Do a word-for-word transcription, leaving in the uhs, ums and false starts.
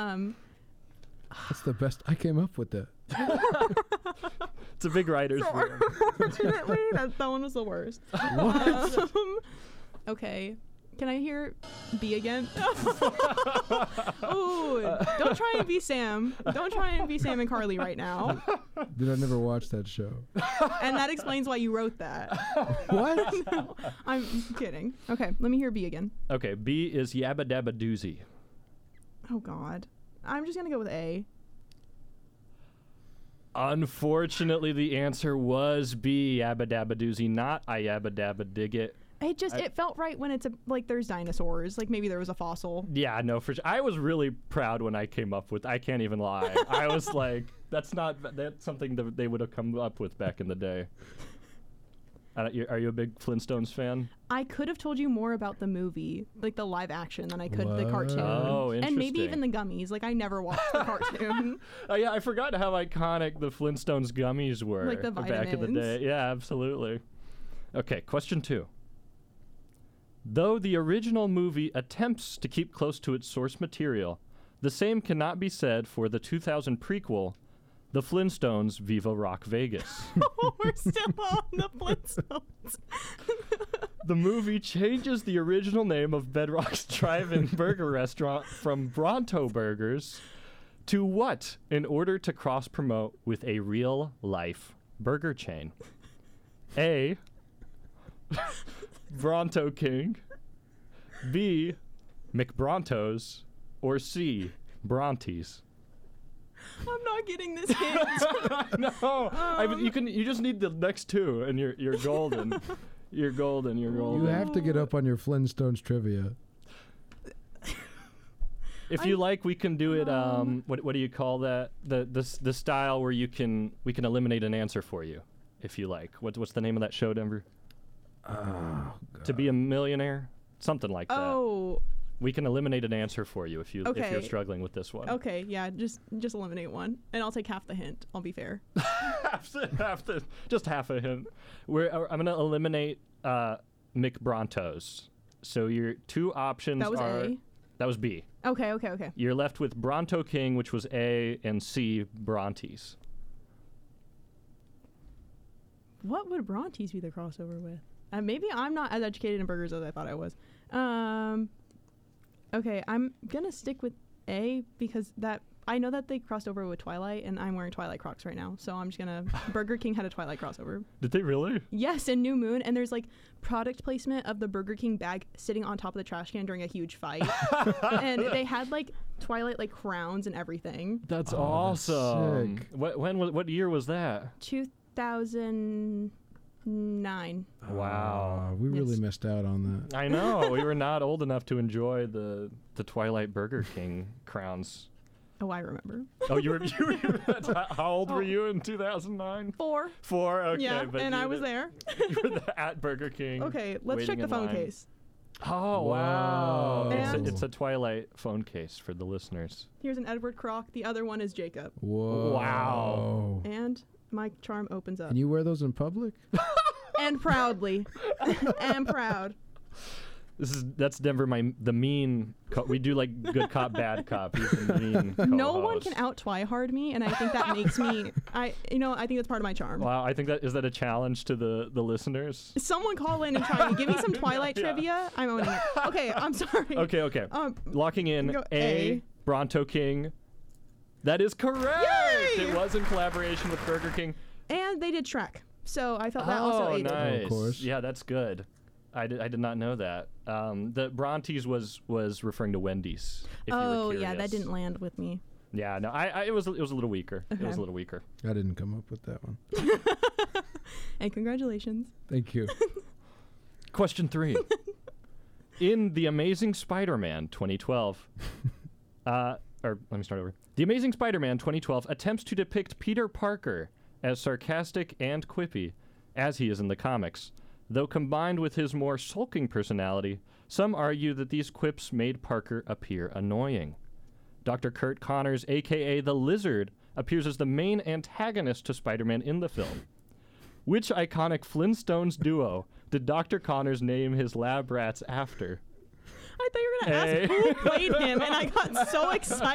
Um, That's the best. I came up with that. It's a big writer's room. Unfortunately, that, that one was the worst. What? Um, okay. Can I hear B again? Ooh, don't try and be Sam. Don't try and be Sam and Carly right now. Did I never watch that show? And that explains why you wrote that. What? No, I'm kidding. Okay, let me hear B again. Okay, B is Yabba Dabba Doozy. Oh, God. I'm just going to go with A. Unfortunately, the answer was B, Yabba Dabba Doozy, not I Yabba Dabba Dig It. It just, I- it felt right when it's a, like there's dinosaurs. Like maybe there was a fossil. Yeah, no, for sure. I was really proud when I came up with. I can't even lie. I was like, that's not that's something that they would have come up with back in the day. Uh, you, are you a big Flintstones fan? I could have told you more about the movie, like the live action, than I could the What? cartoon. Oh, And maybe interesting. even the gummies. Like I never watched the cartoon. Oh yeah, I forgot how iconic the Flintstones gummies were Like the back in the vitamins. day. Yeah, absolutely. Okay, question two. Though the original movie attempts to keep close to its source material, the same cannot be said for the two thousand prequel, The Flintstones Viva Rock Vegas. We're still on the Flintstones. The movie changes the original name of Bedrock's Drive-In Burger Restaurant from Bronto Burgers to what in order to cross-promote with a real-life burger chain? A. Bronto King. B. McBrontos. Or C. Brontes. I'm not getting this hint. No, I, you can. You just need the next two, and you're you're golden. You're golden. You're golden. You have to get up on your Flintstones trivia. If you like, we can do it. Um, what what do you call that? The the s- the style where you can we can eliminate an answer for you, if you like. What's what's the name of that show, Denver? Oh, To Be a Millionaire, something like that. Oh, We can eliminate an answer for you if you if you're Okay. struggling with this one. okay, yeah, just just eliminate one, and I'll take half the hint. I'll be fair. half the, half the, just half a hint. We're uh, I'm gonna eliminate uh, McBrontos. So your two options That was are A. that was B. Okay, okay, okay. You're left with Bronto King, which was A, and C, Brontes. What would Brontes be the crossover with? Uh, maybe I'm not as educated in burgers as I thought I was. Um, okay, I'm gonna stick with A because that I know that they crossed over with Twilight, and I'm wearing Twilight Crocs right now, so I'm just gonna. Burger King had a Twilight crossover. Did they really? Yes, in New Moon, and there's like product placement of the Burger King bag sitting on top of the trash can during a huge fight, and they had like Twilight like crowns and everything. That's Oh, that's awesome. sick. What when was what year was that? two thousand nine. Wow. Uh, we really Yes. missed out on that. I know we were not old enough to enjoy the the Twilight Burger King crowns. Oh, I remember. Oh, you were you were that's, how how old were Oh. you in two thousand nine? Four. Four. Okay, yeah, but and you I was were- there. You were the- at Burger King. Okay, let's check waiting the in phone line. case. Oh wow! Wow. It's, a, And- it's a Twilight phone case for the listeners. Here's an Edward Croc. The other one is Jacob. Whoa. Wow. And my charm opens up. Can you wear those in public? And proudly. And proud. This is that's Denver. My the mean. Co- we do like good cop, bad cop. He's the mean. No one co-host. can out Twihard me, and I think that makes me. I, you know, I think that's part of my charm. Wow, I think that is that a challenge to the the listeners. Someone call in and try to give me some Twilight Yeah. trivia. I'm owning it. Okay, I'm sorry. Okay, okay. Um, Locking in go A, A. Bronto King. That is correct. Yay! It was in collaboration with Burger King. and they did Shrek, so I felt that oh, also aided. nice. Of course. Yeah, that's good. I did, I did not know that. Um, the Brontes was was referring to Wendy's. If you Oh were yeah, that curious. didn't land with me. Yeah, no, I, I it was it was a little weaker. It was Okay. a little weaker. I didn't come up with that one. And congratulations. Thank you. Question three. In The Amazing Spider-Man twenty twelve, uh, or let me start over. The Amazing Spider-Man twenty twelve attempts to depict Peter Parker as sarcastic and quippy, as he is in the comics. Though combined with his more sulking personality, some argue that these quips made Parker appear annoying. Doctor Kurt Connors, a k a. the Lizard, appears as the main antagonist to Spider-Man in the film. Which iconic Flintstones duo did Doctor Connors name his lab rats after? I thought you were gonna Hey. ask who played him, and I got so excited.